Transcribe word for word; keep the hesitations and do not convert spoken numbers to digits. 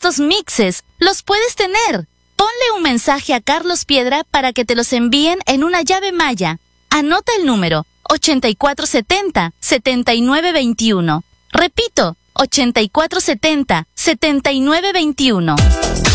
estos mixes los puedes tener. Ponle un mensaje a Carlos Piedra para que te los envíen en una llave Maya. Anota el número ochenta y cuatro setenta, setenta y nueve veintiuno. Repito, ochenta y cuatro setenta, setenta y nueve veintiuno.